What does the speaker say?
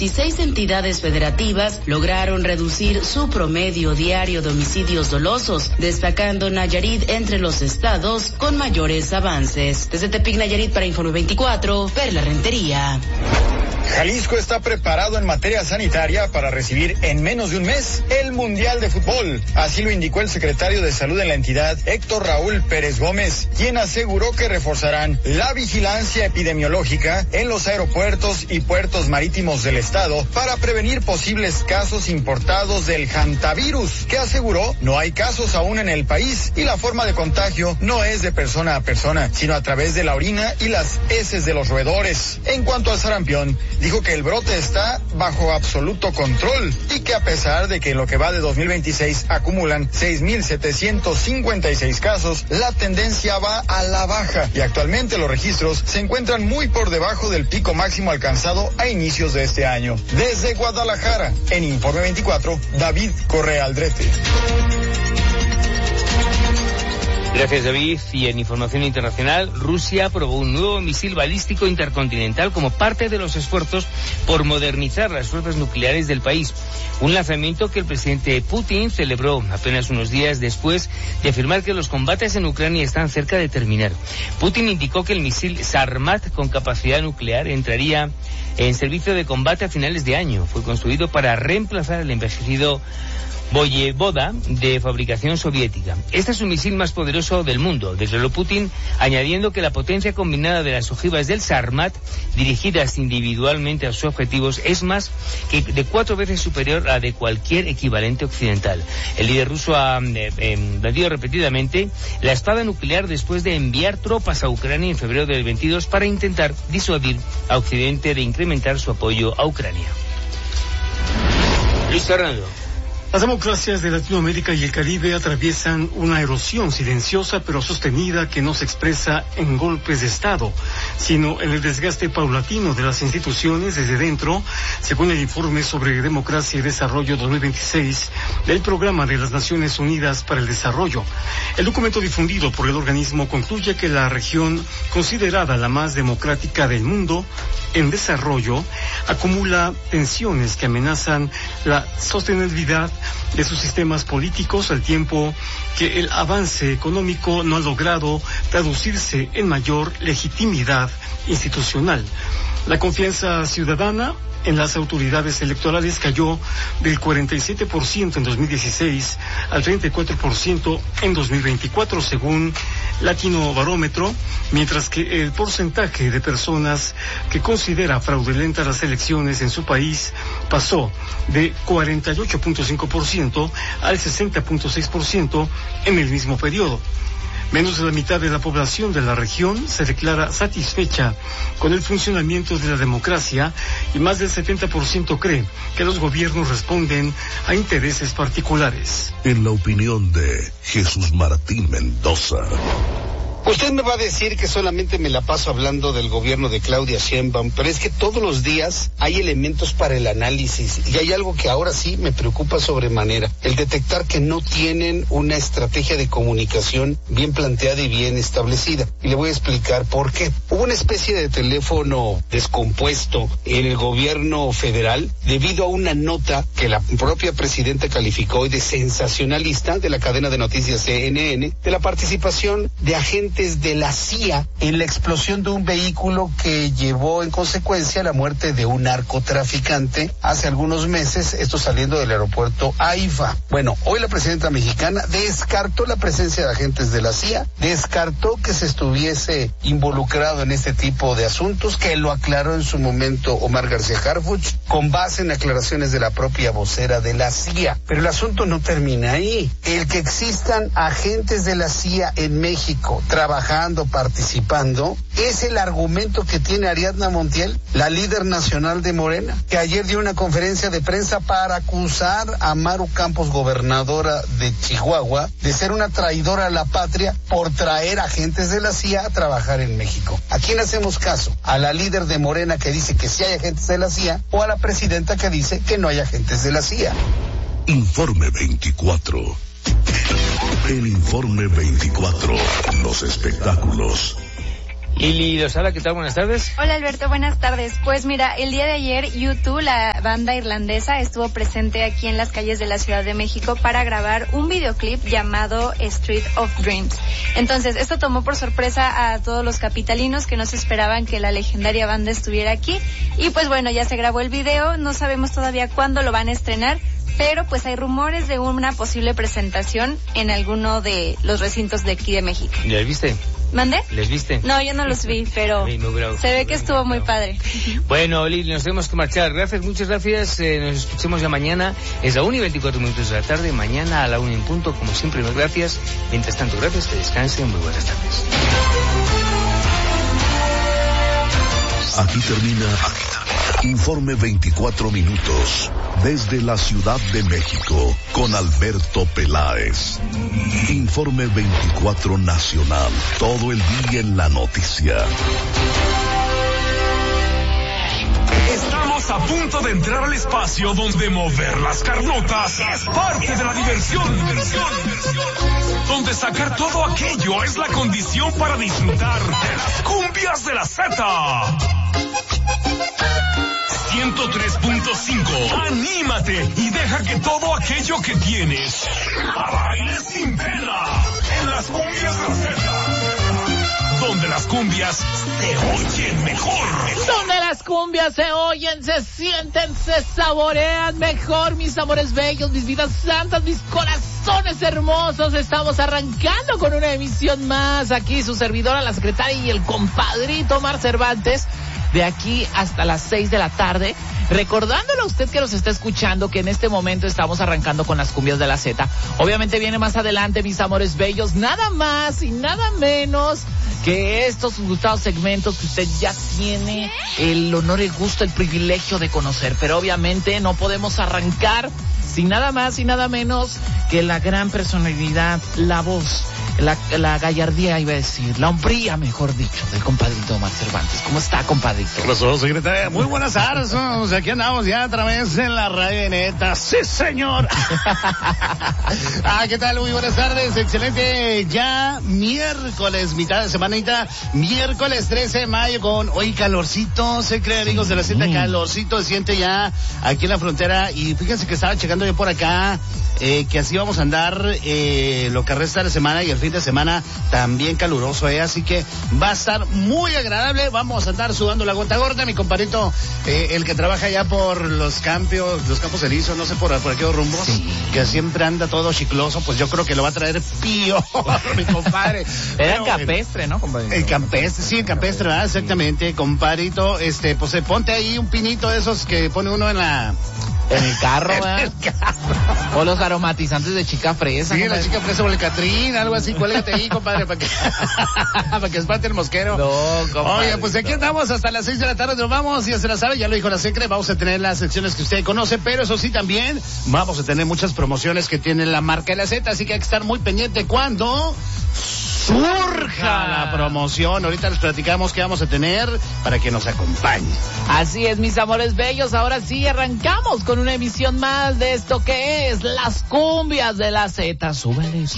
26 entidades federativas lograron reducir su promedio diario de homicidios dolosos, destacando Nayarit entre los estados con mayores avances. Desde Tepic, Nayarit, para Informe 24, Perla Rentería. Jalisco está preparado en materia sanitaria para recibir en menos de un mes el Mundial de Fútbol. Así lo indicó el secretario de Salud en la entidad, Héctor Raúl Pérez Gómez, quien aseguró que reforzarán la vigilancia epidemiológica en los aeropuertos y puertos marítimos del estado para prevenir posibles casos importados del hantavirus, que aseguró no hay casos aún en el país y la forma de contagio no es de persona a persona, sino a través de la orina y las heces de los roedores. En cuanto al sarampión, dijo que el brote está bajo absoluto control y que a pesar de que en lo que va de 2026 acumulan 6,756 casos, la tendencia va a la baja y actualmente los registros se encuentran muy por debajo del pico máximo alcanzado a inicios de este año. Desde Guadalajara, en Informe 24, David Correa Aldrete. Gracias, David. Y en información internacional, Rusia aprobó un nuevo misil balístico intercontinental como parte de los esfuerzos por modernizar las fuerzas nucleares del país. Un lanzamiento que el presidente Putin celebró apenas unos días después de afirmar que los combates en Ucrania están cerca de terminar. Putin indicó que el misil Sarmat con capacidad nuclear entraría en servicio de combate a finales de año. Fue construido para reemplazar el envejecido Voyevoda de fabricación soviética. Este es un misil más poderoso del mundo, declaró Putin, añadiendo que la potencia combinada de las ojivas del Sarmat, dirigidas individualmente a sus objetivos, es más que de 4 veces superior a la de cualquier equivalente occidental. El líder ruso ha blandido repetidamente la espada nuclear después de enviar tropas a Ucrania en febrero del 22 para intentar disuadir a Occidente de incrementar su apoyo a Ucrania. Luis Fernando. Las democracias de Latinoamérica y el Caribe atraviesan una erosión silenciosa pero sostenida que no se expresa en golpes de Estado, sino en el desgaste paulatino de las instituciones desde dentro, según el informe sobre democracia y desarrollo 2026 del Programa de las Naciones Unidas para el Desarrollo. El documento difundido por el organismo concluye que la región, considerada la más democrática del mundo en desarrollo, acumula tensiones que amenazan la sostenibilidad de sus sistemas políticos, al tiempo que el avance económico no ha logrado traducirse en mayor legitimidad institucional. La confianza ciudadana en las autoridades electorales cayó del 47% en 2016 al 34% en 2024, según Latino Barómetro, mientras que el porcentaje de personas que considera fraudulentas las elecciones en su país pasó de 48.5% al 60.6% en el mismo periodo. Menos de la mitad de la población de la región se declara satisfecha con el funcionamiento de la democracia y más del 70% cree que los gobiernos responden a intereses particulares. En la opinión de Jesús Martín Mendoza. Usted me va a decir que solamente me la paso hablando del gobierno de Claudia Sheinbaum, pero es que todos los días hay elementos para el análisis y hay algo que ahora sí me preocupa sobremanera, el detectar que no tienen una estrategia de comunicación bien planteada y bien establecida. Y le voy a explicar por qué. Hubo una especie de teléfono descompuesto en el gobierno federal debido a una nota que la propia presidenta calificó hoy de sensacionalista de la cadena de noticias CNN, de la participación de agentes de la CIA en la explosión de un vehículo que llevó en consecuencia la muerte de un narcotraficante hace algunos meses, esto saliendo del aeropuerto AIFA. Bueno, hoy la presidenta mexicana descartó la presencia de agentes de la CIA, descartó que se estuviese involucrado en este tipo de asuntos, que lo aclaró en su momento Omar García Harfuch, con base en aclaraciones de la propia vocera de la CIA. Pero el asunto no termina ahí. El que existan agentes de la CIA en México trabajando, participando, es el argumento que tiene Ariadna Montiel, la líder nacional de Morena, que ayer dio una conferencia de prensa para acusar a Maru Campos, gobernadora de Chihuahua, de ser una traidora a la patria por traer agentes de la CIA a trabajar en México. ¿A quién hacemos caso? ¿A la líder de Morena que dice que sí hay agentes de la CIA o a la presidenta que dice que no hay agentes de la CIA? Informe 24. El Informe 24. Los espectáculos. Lili Lozada, ¿qué tal? Buenas tardes. Hola Alberto, buenas tardes. Pues mira, el día de ayer U2, la banda irlandesa, estuvo presente aquí en las calles de la Ciudad de México para grabar un videoclip llamado Street of Dreams. Entonces, esto tomó por sorpresa a todos los capitalinos que no se esperaban que la legendaria banda estuviera aquí. Y pues bueno, ya se grabó el video, no sabemos todavía cuándo lo van a estrenar, pero pues hay rumores de una posible presentación en alguno de los recintos de aquí de México. ¿Ya viste? ¿Mandé? ¿Les viste? No, yo no los vi, pero se ve que estuvo muy padre. Bueno, Lili, nos tenemos que marchar. Gracias, muchas gracias. Nos escuchemos ya mañana. Es la 1:24 de la tarde. Mañana a la 1 en punto. Como siempre, gracias. Mientras tanto, gracias. Que descansen. Muy buenas tardes. Aquí termina Informe 24 minutos desde la Ciudad de México con Alberto Peláez. Informe 24 nacional, todo el día en la noticia. Estamos a punto de entrar al espacio donde mover las carnotas es parte de la diversión. Donde sacar todo aquello es la condición para disfrutar de las cumbias de la Z. 103.5. Anímate y deja que todo aquello que tienes baile sin pena en las cumbias de la Z. Donde las cumbias se oyen mejor. Donde las cumbias se oyen, se sienten, se saborean mejor, mis amores bellos, mis vidas santas, mis corazones hermosos. Estamos arrancando con una emisión más. Aquí su servidora, la secretaria y el compadrito Omar Cervantes. De aquí hasta las 6 de la tarde, recordándole a usted que nos está escuchando que en este momento estamos arrancando con las cumbias de la Z. Obviamente viene más adelante, mis amores bellos, nada más y nada menos que estos gustados segmentos que usted ya tiene el honor, el gusto, el privilegio de conocer. Pero obviamente no podemos arrancar sin nada más y nada menos que la gran personalidad, la voz, la gallardía, iba a decir, la hombría, mejor dicho, del compadrito Omar Cervantes. ¿Cómo está, compadrito? ¿Qué pasó, secretaria? Muy buenas tardes. Aquí andamos ya a través de la radio neta. ¡Sí, señor! ¿Qué tal? Muy buenas tardes. Excelente. Ya miércoles, mitad de semanita, miércoles 13 de mayo con hoy calorcito, se cree, amigos de la Z, calorcito se siente ya aquí en la frontera. Y fíjense que estaba checando yo por acá que así vamos a andar lo que resta de la semana y el fin de semana también caluroso, así que va a estar muy agradable. Vamos a andar sudando la gota gorda, mi compadrito, el que trabaja ya por los campos elizos, no sé por aquellos rumbos, sí, que siempre anda todo chicloso, pues yo creo que lo va a traer pío, mi compadre. Era el campestre, ¿no, compadrito? El campestre, sí, el campestre, ¿verdad? Exactamente, compadrito, pues ponte ahí un pinito de esos que pone uno en el carro, ¿verdad? En el carro. O los aromatizantes de chica fresa. Sí, compadre. La chica fresa o el Catrín, algo así. Cuélgate ahí, compadre, para que espante el mosquero. No, compadre. Oye, pues aquí andamos hasta las 6 de la tarde. Nos vamos, ya se la sabe, ya lo dijo la secre. Vamos a tener las secciones que usted conoce, pero eso sí, también vamos a tener muchas promociones que tiene la marca de la Z. Así que hay que estar muy pendiente cuando surja la promoción. Ahorita les platicamos qué vamos a tener para que nos acompañe. Así es, mis amores bellos. Ahora sí arrancamos con una emisión más de esto que es las cumbias de la Z. Súbele.